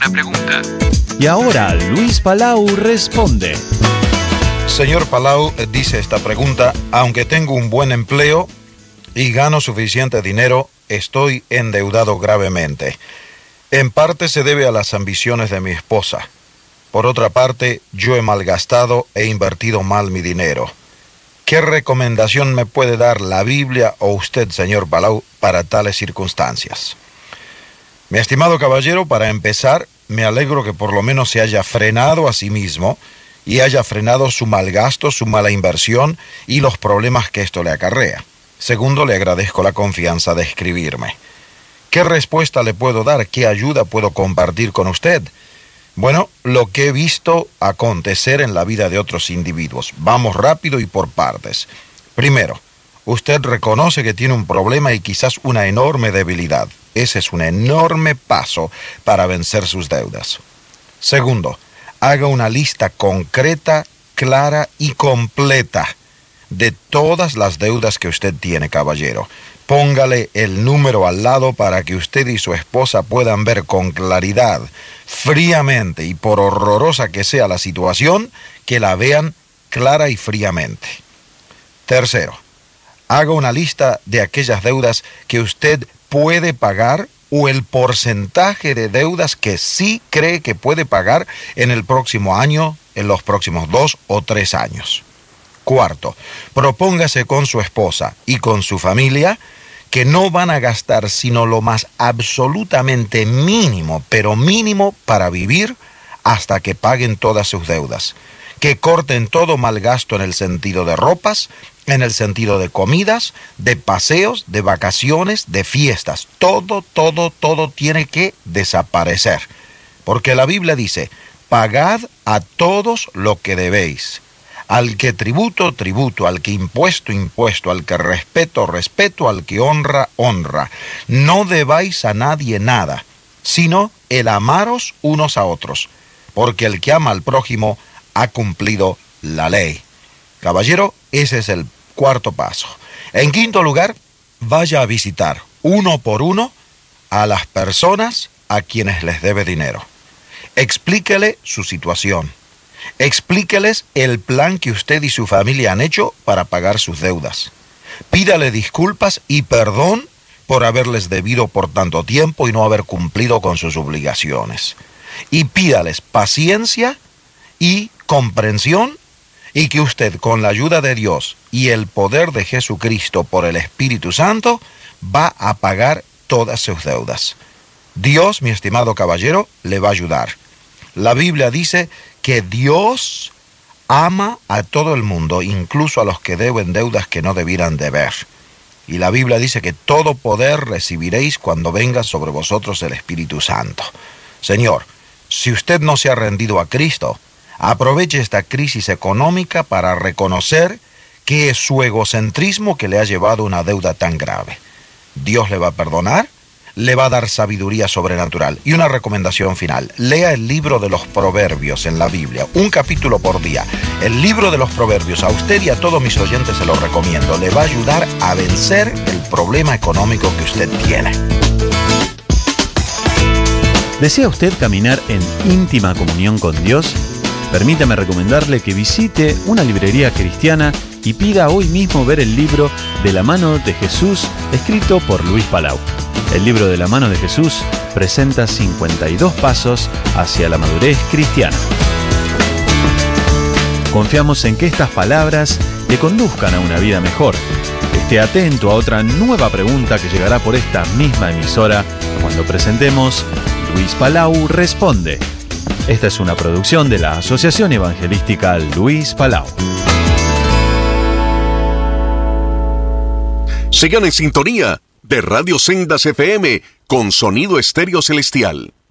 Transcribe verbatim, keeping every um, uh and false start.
una pregunta. Y ahora Luis Palau responde. Señor Palau, dice esta pregunta: aunque tengo un buen empleo y gano suficiente dinero, estoy endeudado gravemente. En parte se debe a las ambiciones de mi esposa. Por otra parte, yo he malgastado e invertido mal mi dinero. ¿Qué recomendación me puede dar la Biblia o usted, señor Palau, para tales circunstancias? Mi estimado caballero, para empezar, me alegro que por lo menos se haya frenado a sí mismo y haya frenado su mal gasto, su mala inversión y los problemas que esto le acarrea. Segundo, le agradezco la confianza de escribirme. ¿Qué respuesta le puedo dar? ¿Qué ayuda puedo compartir con usted? Bueno, lo que he visto acontecer en la vida de otros individuos. Vamos rápido y por partes. Primero, usted reconoce que tiene un problema y quizás una enorme debilidad. Ese es un enorme paso para vencer sus deudas. Segundo, haga una lista concreta, clara y completa de todas las deudas que usted tiene, caballero. Póngale el número al lado para que usted y su esposa puedan ver con claridad, fríamente y por horrorosa que sea la situación, que la vean clara y fríamente. Tercero, haga una lista de aquellas deudas que usted puede pagar o el porcentaje de deudas que sí cree que puede pagar en el próximo año, en los próximos dos o tres años. Cuarto, propóngase con su esposa y con su familia que no van a gastar sino lo más absolutamente mínimo, pero mínimo para vivir hasta que paguen todas sus deudas. Que corten todo mal gasto en el sentido de ropas, en el sentido de comidas, de paseos, de vacaciones, de fiestas. Todo, todo, todo tiene que desaparecer. Porque la Biblia dice: pagad a todos lo que debéis. Al que tributo, tributo, al que impuesto, impuesto, al que respeto, respeto, al que honra, honra. No debáis a nadie nada, sino el amaros unos a otros, porque el que ama al prójimo ha cumplido la ley. Caballero, ese es el cuarto paso. En quinto lugar, vaya a visitar uno por uno a las personas a quienes les debe dinero. Explíquele su situación. Explíqueles el plan que usted y su familia han hecho para pagar sus deudas. Pídale disculpas y perdón por haberles debido por tanto tiempo y no haber cumplido con sus obligaciones. Y pídales paciencia y comprensión, y que usted, con la ayuda de Dios y el poder de Jesucristo por el Espíritu Santo, va a pagar todas sus deudas. Dios, mi estimado caballero, le va a ayudar. La Biblia dice que Dios ama a todo el mundo, incluso a los que deben deudas que no debieran deber. Y la Biblia dice que todo poder recibiréis cuando venga sobre vosotros el Espíritu Santo. Señor, si usted no se ha rendido a Cristo, aproveche esta crisis económica para reconocer que es su egocentrismo que le ha llevado a una deuda tan grave. Dios le va a perdonar, le va a dar sabiduría sobrenatural. Y una recomendación final: lea el libro de los Proverbios en la Biblia, un capítulo por día. El libro de los Proverbios, a usted y a todos mis oyentes se lo recomiendo. Le va a ayudar a vencer el problema económico que usted tiene. ¿Desea usted caminar en íntima comunión con Dios? Permítame recomendarle que visite una librería cristiana y pida hoy mismo ver el libro De la mano de Jesús, escrito por Luis Palau. El libro De la mano de Jesús presenta cincuenta y dos pasos hacia la madurez cristiana. Confiamos en que estas palabras le conduzcan a una vida mejor. Esté atento a otra nueva pregunta que llegará por esta misma emisora cuando presentemos Luis Palau Responde. Esta es una producción de la Asociación Evangelística Luis Palau. Sigan en sintonía de Radio Sendas F M con sonido estéreo celestial.